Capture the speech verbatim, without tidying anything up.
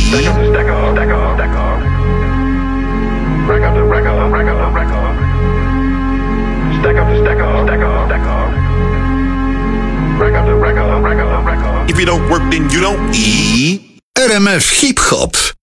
Stack up, stack up, stack up, stack up. Rack up, rack up, rack up, rack up. Stack up, stack up, stack up, stack up. Rack up, rack up, rack up, rack up. If you don't work, then you don't eat. R M F Hip Hop.